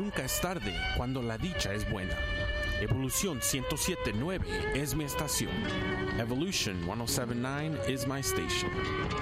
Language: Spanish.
nunca es tarde cuando la dicha es buena. Evolución 107.9 es mi estación. Evolution 107.9 is my station.